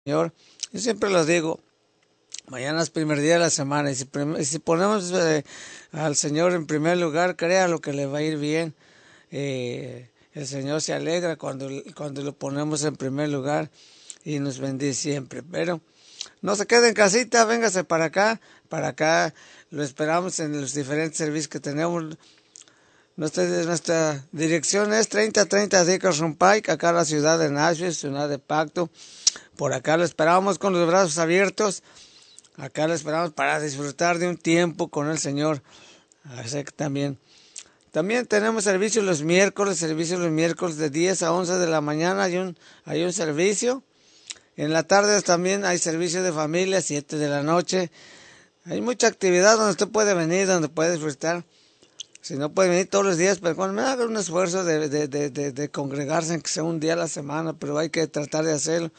Señor. Yo siempre lo digo, mañana es primer día de la semana y si ponemos al Señor en primer lugar, créalo que le va a ir bien. El Señor se alegra cuando lo ponemos en primer lugar y nos bendice siempre. Pero no se quede en casita, véngase para acá lo esperamos en los diferentes servicios que tenemos. Nuestra dirección es 3030 Dickerson Pike, acá en la ciudad de Nashville, ciudad de Pacto. Por acá lo esperamos con los brazos abiertos. Acá lo esperamos para disfrutar de un tiempo con el Señor. Así que también tenemos servicios los miércoles de 10 a 11 de la mañana. Hay un servicio. En la tarde también hay servicio de familia, 7 de la noche. Hay mucha actividad donde usted puede venir, donde puede disfrutar. Si no puede venir todos los días, pero cuando me haga un esfuerzo de congregarse, en que sea un día a la semana, pero hay que tratar de hacerlo.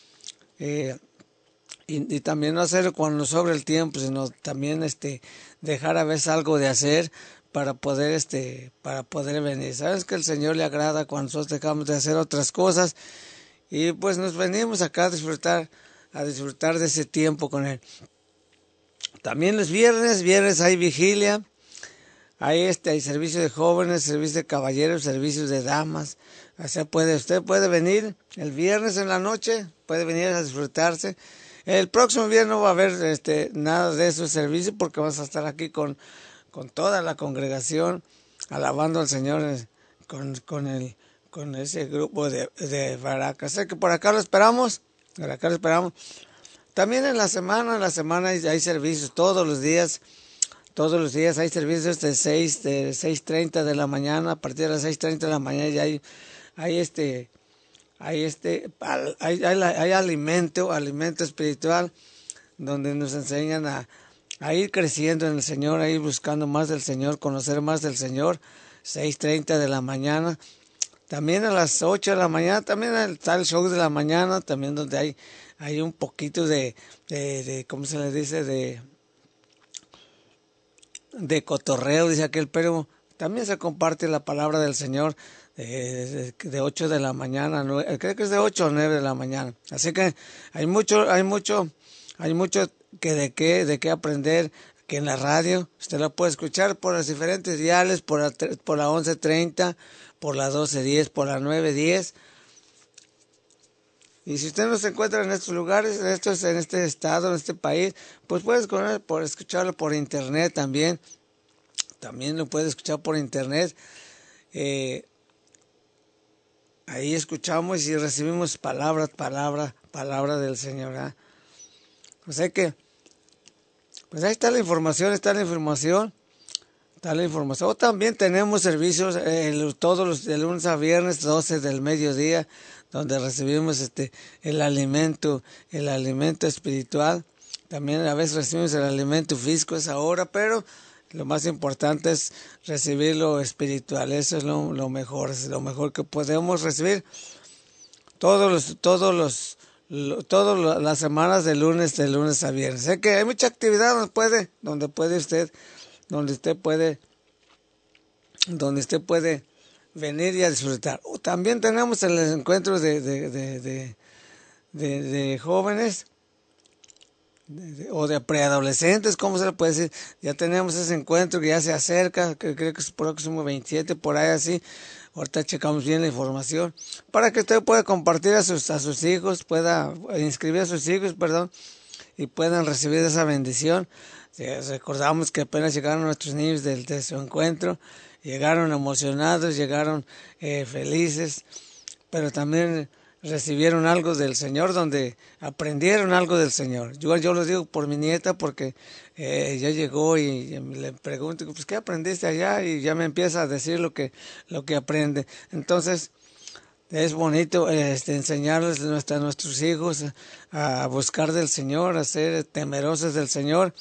Y también no hacerlo cuando nos sobre el tiempo, sino también dejar a veces algo de hacer para poder venir. Sabes que el Señor le agrada cuando nosotros dejamos de hacer otras cosas y pues nos venimos acá a disfrutar de ese tiempo con Él. También los viernes hay vigilia. Hay servicio de jóvenes, servicio de caballeros, servicios de damas. O sea, usted puede venir el viernes en la noche, puede venir a disfrutarse. El próximo viernes no va a haber nada de esos servicios porque vamos a estar aquí con toda la congregación alabando al Señor con ese grupo de baracas. Así que por acá lo esperamos, También en la semana hay servicios todos los días. Todos los días hay servicios de 6:30 de la mañana. A partir de las 6:30 de la mañana ya hay alimento espiritual, donde nos enseñan a ir creciendo en el Señor, a ir buscando más del Señor, conocer más del Señor. 6:30 de la mañana. También a las 8 de la mañana, también está el show de la mañana, también donde hay un poquito de ¿cómo se le dice? De cotorreo, dice aquel, pero también se comparte la palabra del Señor de 8 de la mañana, creo que es de 8 o 9 de la mañana. Así que hay mucho de qué aprender, que en la radio usted la puede escuchar por los diferentes diales, por la 11:30, por la 12:10, por la 9:10. Y si usted no se encuentra en estos lugares, en este estado, en este país, pues puede escucharlo por internet también. También lo puede escuchar por internet. Ahí escuchamos y recibimos palabra del Señor. ¿Eh? O sea que, pues ahí está la información. O también tenemos servicios todos los de lunes a viernes, 12 del mediodía, donde recibimos el alimento espiritual. También a veces recibimos el alimento físico a esa hora, pero lo más importante es recibir lo espiritual. Eso es lo mejor, es lo mejor que podemos recibir todas las semanas de lunes a viernes. Sé que hay mucha actividad donde usted puede venir y a disfrutar. También tenemos el encuentro de jóvenes o de preadolescentes, ¿cómo se le puede decir? Ya tenemos ese encuentro que ya se acerca, que creo que es próximo 27, por ahí así. Ahorita checamos bien la información para que usted pueda compartir a sus hijos, pueda inscribir a sus hijos, y puedan recibir esa bendición. Recordamos que apenas llegaron nuestros niños de su encuentro, llegaron emocionados, llegaron felices, pero también recibieron algo del Señor, donde aprendieron algo del Señor. Yo lo digo por mi nieta, porque ella llegó y le pregunto, pues, ¿qué aprendiste allá? Y ya me empieza a decir lo que aprende. Entonces, es bonito enseñarles a nuestros hijos a buscar del Señor, a ser temerosos del Señor.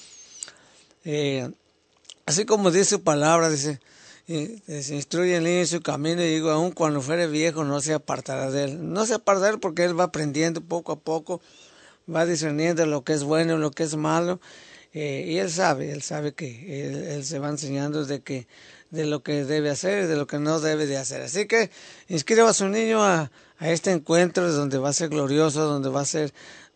Así como dice su palabra, dice, se instruye el niño en su camino, y digo, aun cuando fuere viejo no se apartará de él. No se apartará de él porque él va aprendiendo poco a poco, va discerniendo lo que es bueno y lo que es malo. Y él sabe que él se va enseñando de lo que debe hacer y de lo que no debe de hacer. Así que inscriba a su niño a este encuentro, donde va a ser glorioso, donde va a ser